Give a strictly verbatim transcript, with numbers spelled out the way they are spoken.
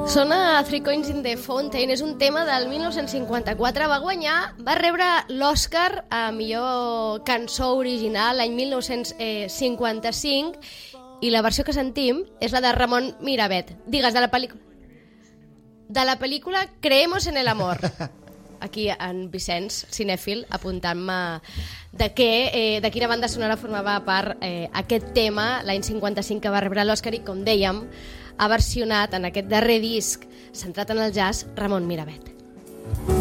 Sona Three Coins in the Fountain, és un tema del mil nou-cents cinquanta-quatre, va guanyar, va rebre l'Oscar a millor cançó original l'any mil nou-cents cinquanta-cinc i la versió que sentim és la de Ramon Miravet. Digues, de la pel·lícula de la pel·lícula Creemos en el amor. Aquí en Vicenç, cinèfil, apuntant-me de, què, eh, de quina banda sonora formava part eh, aquest tema l'any cinquanta-cinc que va rebre l'Oscar i, com dèiem, ha versionat en aquest darrer disc centrat en el jazz Ramon Miravet.